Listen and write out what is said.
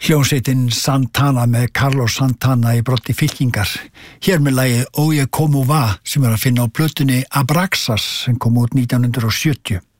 Hljómsveitin Santana með Carlos Santana í broddi fylkingar. Hér með lagið Oye Como Va sem að finna á plötunni Abraxas sem kom út 1970.